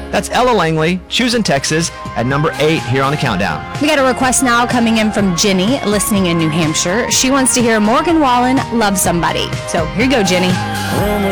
That's Ella Langley, Choosing Texas, at number 8 here on the countdown. We got a request now coming in from Jenny, listening in New Hampshire. She wants to hear Morgan Wallen, Love Somebody. So here you go, Jenny.